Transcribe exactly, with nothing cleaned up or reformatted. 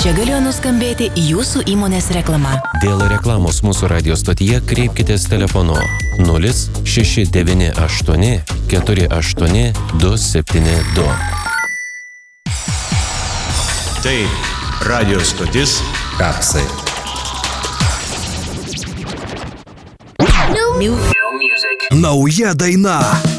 Čia galėjo nuskambėti jūsų įmonės reklama. Dėl reklamos mūsų radio stotyje kreipkitės telefonu nulis šeši devyni aštuoni keturi aštuoni du septyni du. Tai radio stotis Kapsai. Nauja daina.